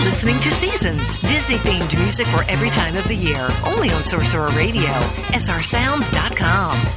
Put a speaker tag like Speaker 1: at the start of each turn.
Speaker 1: listening to Seasons, Disney-themed music for every time of the year. Only on Sorcerer Radio, srsounds.com.